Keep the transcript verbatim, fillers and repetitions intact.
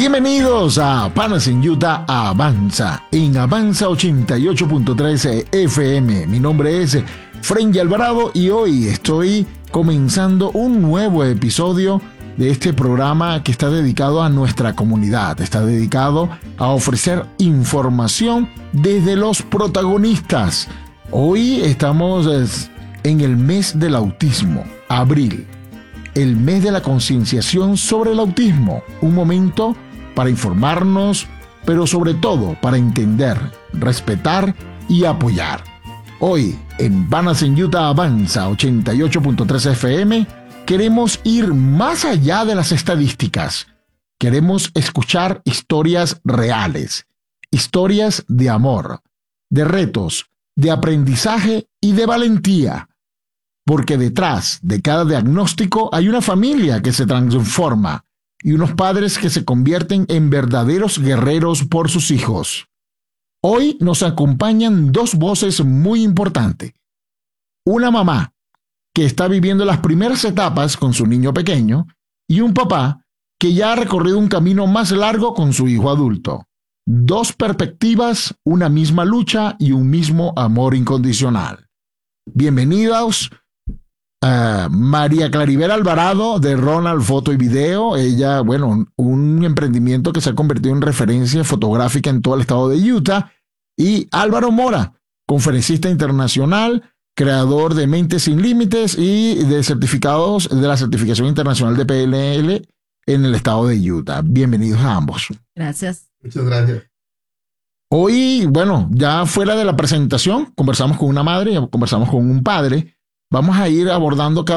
Bienvenidos a Panas en Utah Avanza, en Avanza ochenta y ocho punto tres F M. Mi nombre es Frenny Alvarado y hoy estoy comenzando un nuevo episodio de este programa que está dedicado a nuestra comunidad, está dedicado a ofrecer información desde los protagonistas. Hoy estamos en el mes del autismo, abril, el mes de la concienciación sobre el autismo, un momento para informarnos, pero sobre todo para entender, respetar y apoyar. Hoy, en Panas en Utah Avanza ochenta y ocho punto tres F M, queremos ir más allá de las estadísticas. Queremos escuchar historias reales, historias de amor, de retos, de aprendizaje y de valentía. Porque detrás de cada diagnóstico hay una familia que se transforma y unos padres que se convierten en verdaderos guerreros por sus hijos. Hoy nos acompañan dos voces muy importantes. Una mamá que está viviendo las primeras etapas con su niño pequeño y un papá que ya ha recorrido un camino más largo con su hijo adulto. Dos perspectivas, una misma lucha y un mismo amor incondicional. Bienvenidos. Uh, María Claribel Alvarado de Ronald Foto y Video. Ella, bueno, un emprendimiento que se ha convertido en referencia fotográfica en todo el estado de Utah. Y Álvaro Mora, conferencista internacional, creador de Mentes Sin Límites y de certificados de la certificación internacional de P N L en el estado de Utah. Bienvenidos a ambos. Gracias. Muchas gracias. Hoy, bueno, ya fuera de la presentación, conversamos con una madre y conversamos con un padre. Vamos a ir abordando cada